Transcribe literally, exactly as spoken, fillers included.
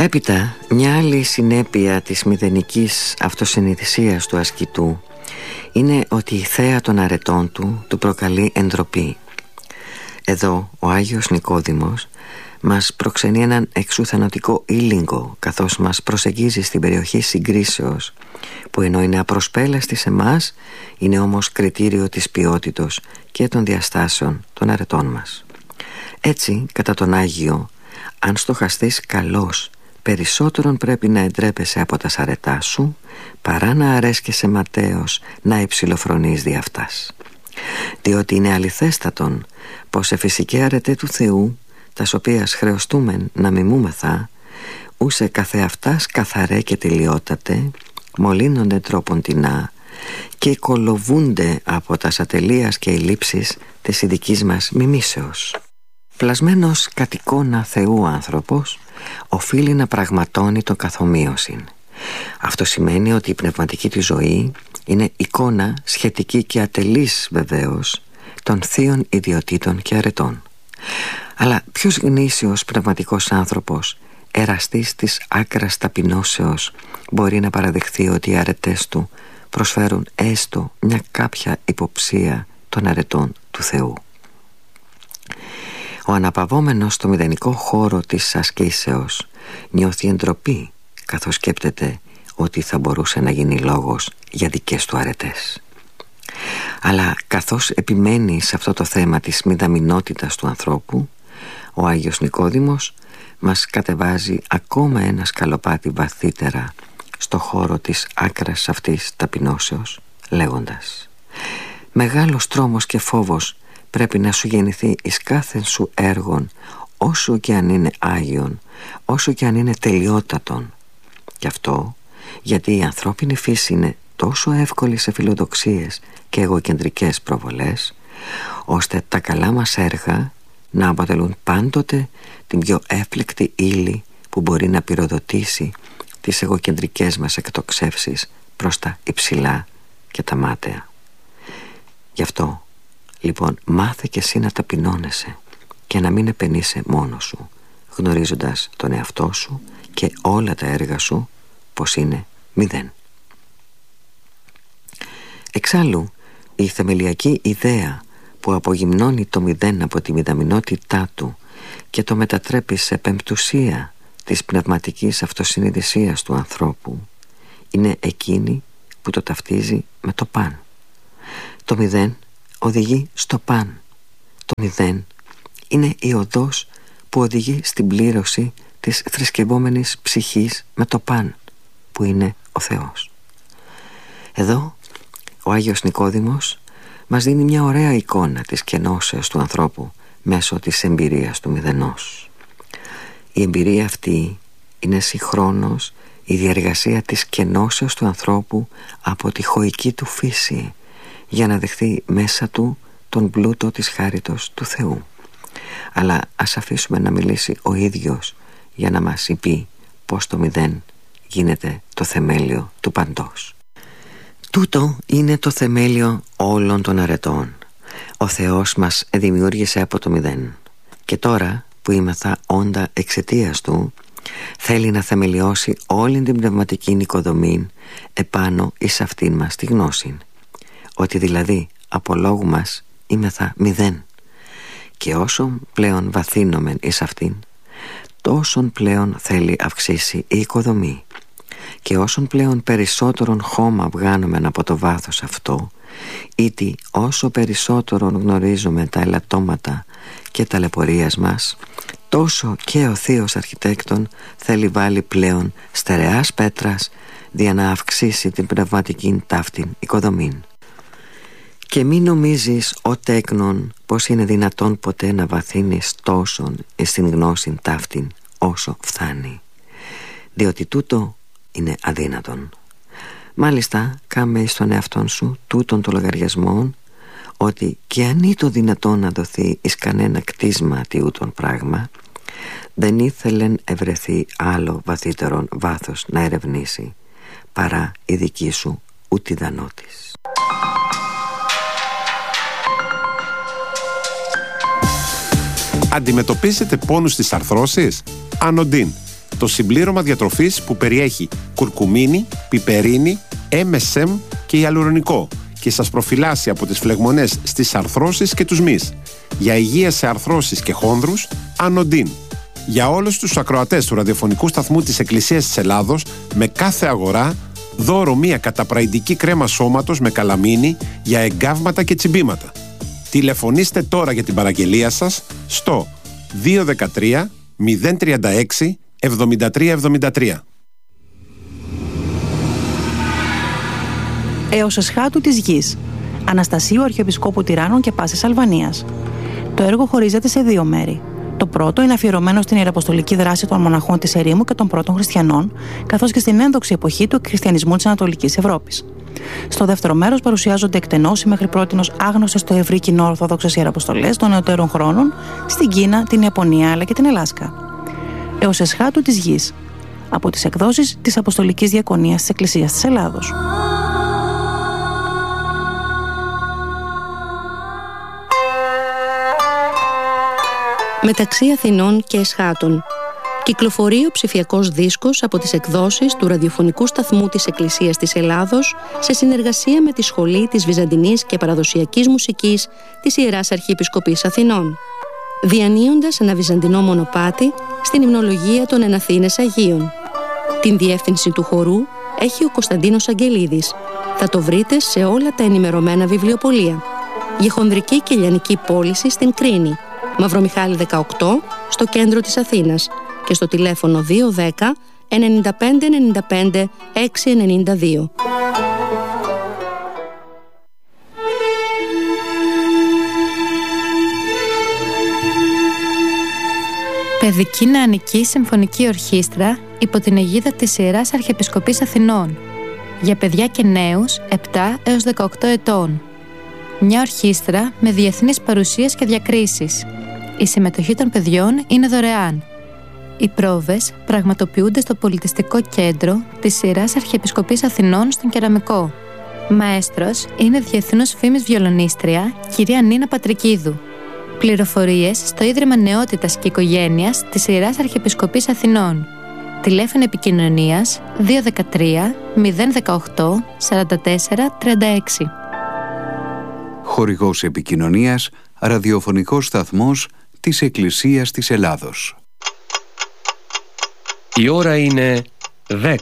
Έπειτα, μια άλλη συνέπεια της μηδενικής αυτοσυνειδησίας του ασκητού είναι ότι η θέα των αρετών του του προκαλεί εντροπή. Εδώ ο Άγιος Νικόδημος μας προξενεί έναν εξουθενωτικό ήλιγκο, καθώς μας προσεγγίζει στην περιοχή συγκρίσεως, που ενώ είναι απροσπέλαστη σε μας, είναι όμως κριτήριο της ποιότητος και των διαστάσεων των αρετών μας. Έτσι, κατά τον Άγιο, αν στοχαστείς καλός, περισσότερον πρέπει να εντρέπεσαι από τα αρετά σου, παρά να αρέσκεσαι ματέως να υψηλοφρονείς δι' αυτάς. Διότι είναι αληθέστατον πως σε φυσική αρετέ του Θεού, τας οποίας χρεωστούμεν να μιμούμεθα, ούσε καθεαυτάς καθαρέ και τελειότατε, μολύνονται τρόπον τεινά και κολοβούνται από τα ατελείας και ελλείψεις της ειδικής μας μιμήσεως. Πλασμένος κατ' εικόνα Θεού άνθρωπος οφείλει να πραγματώνει τον καθομοίωσιν. Αυτό σημαίνει ότι η πνευματική του ζωή είναι εικόνα σχετική και ατελής βεβαίως των θείων ιδιωτήτων και αρετών. Αλλά ποιος γνήσιος πνευματικός άνθρωπος, εραστής της άκρας ταπεινώσεως, μπορεί να παραδεχθεί ότι οι αρετές του προσφέρουν έστω μια κάποια υποψία των αρετών του Θεού? Ο αναπαυόμενος στο μηδενικό χώρο της ασκήσεως νιώθει εντροπή, καθώς σκέπτεται ότι θα μπορούσε να γίνει λόγος για δικές του αρετές. Αλλά καθώς επιμένει σε αυτό το θέμα της μηδαμινότητας του ανθρώπου, ο Άγιος Νικόδημος μας κατεβάζει ακόμα ένα σκαλοπάτι βαθύτερα στο χώρο της άκρας αυτής ταπεινώσεως, λέγοντας: «Μεγάλος τρόμος και φόβος πρέπει να σου γεννηθεί εις κάθεν σου έργον, όσο και αν είναι άγιον, όσο και αν είναι τελειότατον. Γι' αυτό, γιατί η ανθρώπινη φύση είναι τόσο εύκολη σε φιλοδοξίες και εγωκεντρικές προβολές, ώστε τα καλά μας έργα να αποτελούν πάντοτε την πιο έφλεκτη ύλη που μπορεί να πυροδοτήσει τις εγωκεντρικές μας εκτοξεύσεις προς τα υψηλά και τα μάταια. Γι' αυτό, λοιπόν, μάθε και εσύ να ταπεινώνεσαι και να μην επενείσαι μόνος σου, γνωρίζοντας τον εαυτό σου και όλα τα έργα σου πως είναι μηδέν». Εξάλλου, η θεμελιακή ιδέα που απογυμνώνει το μηδέν από τη μηδαμινότητά του και το μετατρέπει σε πεμπτουσία της πνευματικής αυτοσυνειδησίας του ανθρώπου είναι εκείνη που το ταυτίζει με το παν. Το μηδέν οδηγεί στο παν. Το μηδέν είναι η οδός που οδηγεί στην πλήρωση της θρησκευόμενης ψυχής με το παν, που είναι ο Θεός. Εδώ ο Άγιος Νικόδημος μας δίνει μια ωραία εικόνα της κενώσεως του ανθρώπου μέσω της εμπειρίας του μηδενός. Η εμπειρία αυτή είναι συγχρόνως η διεργασία της κενώσεως του ανθρώπου από τη χωική του φύση, για να δεχθεί μέσα του τον πλούτο της χάριτος του Θεού. Αλλά ας αφήσουμε να μιλήσει ο ίδιος για να μας πει πως το μηδέν γίνεται το θεμέλιο του παντός. Τούτο είναι το θεμέλιο όλων των αρετών. Ο Θεός μας δημιούργησε από το μηδέν και τώρα που είμεθα όντα εξαιτίας του, θέλει να θεμελιώσει όλη την πνευματική νοικοδομή επάνω εις αυτήν μας τη γνώση, ότι δηλαδή από λόγου μας είμεθα μηδέν, και όσο πλέον βαθύνομεν εις αυτήν, τόσον πλέον θέλει αυξήσει η οικοδομή, και όσον πλέον περισσότερον χώμα βγάνομεν από το βάθος αυτό, ήτι όσο περισσότερον γνωρίζουμε τα ελαττώματα και ταλαιπωρίας μας, τόσο και ο Θείος Αρχιτέκτον θέλει βάλει πλέον στερεάς πέτρας για να αυξήσει την πνευματική ταύτην οικοδομήν. Και μη νομίζεις, ο τέκνον, πως είναι δυνατόν ποτέ να βαθύνεις τόσον στην γνώση ταύτην όσο φθάνει, διότι τούτο είναι αδύνατον. Μάλιστα, κάμε εις τον εαυτόν σου τούτον των λογαριασμών, ότι και αν είναι το δυνατόν να δοθεί εις κανένα κτίσμα τιούτον πράγμα, δεν ήθελεν ευρεθεί άλλο βαθύτερον βάθος να ερευνήσει, παρά η δική σου ουτιδανότης. Αντιμετωπίζετε πόνους στις αρθρώσεις? Ανοντίν. το συμπλήρωμα διατροφής που περιέχει κουρκουμίνη, πιπερίνη, εμ ες εμ και ιαλουρονικό και σας προφυλάσσει από τις φλεγμονές στις αρθρώσεις και τους μυς. Για υγεία σε αρθρώσεις και χόνδρους, Ανοντίν. Για όλους τους ακροατές του ραδιοφωνικού σταθμού της Εκκλησίας της Ελλάδος, με κάθε αγορά, δώρο μία καταπραϊντική κρέμα σώματος με καλαμίνη για εγκάβματα και τσιμπήματα. Τηλεφωνήστε τώρα για την παραγγελία σας στο δύο ένα τρία μηδέν τρία έξι εβδομήντα τρία εβδομήντα τρία. Έως εσχάτου της γης. Αναστασίου Αρχιεπισκόπου Τυράννων και Πάσης Αλβανίας. Το έργο χωρίζεται σε δύο μέρη. Το πρώτο είναι αφιερωμένο στην ιεραποστολική δράση των μοναχών της ερήμου και των πρώτων χριστιανών, καθώς και στην ένδοξη εποχή του χριστιανισμού της Ανατολικής Ευρώπης. Στο δεύτερο μέρος παρουσιάζονται εκτενώς οι μέχρι πρότινος άγνωστες στο ευρύ κοινό ορθόδοξες ιεραποστολές των νεωτέρων χρόνων στην Κίνα, την Ιαπωνία αλλά και την Αλάσκα. Έως εσχάτου της γης. Από τις εκδόσεις της Αποστολικής Διακονίας της Εκκλησίας της Ελλάδος. Μεταξύ Αθηνών και Εσχάτων. Κυκλοφορεί ο ψηφιακός δίσκος από τις εκδόσεις του ραδιοφωνικού σταθμού της Εκκλησίας της Ελλάδος σε συνεργασία με τη Σχολή της Βυζαντινής και Παραδοσιακής Μουσικής της Ιεράς Αρχιεπισκοπής Αθηνών, διανύοντας ένα βυζαντινό μονοπάτι στην υμνολογία των Εναθήνες Αγίων. Την διεύθυνση του χορού έχει ο Κωνσταντίνος Αγγελίδης. Θα το βρείτε σε όλα τα ενημερωμένα βιβλιοπωλεία. Για χονδρική και λιανική πώληση στην Κρίνη, Μαυρομιχάλη δεκαοκτώ, στο κέντρο της Αθήνας και στο τηλέφωνο δύο ένα μηδέν εννιά πέντε εννιά πέντε έξι εννιά δύο. Παιδική Νεανική Συμφωνική Ορχήστρα υπό την αιγίδα της Ιεράς Αρχιεπισκοπής Αθηνών για παιδιά και νέους επτά έως δεκαοκτώ ετών. Μια ορχήστρα με διεθνείς παρουσίες και διακρίσεις. Η συμμετοχή των παιδιών είναι δωρεάν. Οι πρόβες πραγματοποιούνται στο Πολιτιστικό Κέντρο της Ιεράς Αρχιεπισκοπής Αθηνών στον Κεραμικό. Μαέστρος είναι διεθνούς φήμης βιολονίστρια κυρία Νίνα Πατρικίδου. Πληροφορίες στο Ίδρυμα Νεότητας και Οικογένειας της Ιεράς Αρχιεπισκοπής Αθηνών. Τηλέφωνο επικοινωνίας δύο ένα τρία μηδέν ένα οκτώ τέσσερα τέσσερα τρία έξι. Χορηγός επικοινωνίας, ραδιοφωνικός σταθμός της Εκκλησίας της Ελλάδος. Η ώρα είναι δέκα.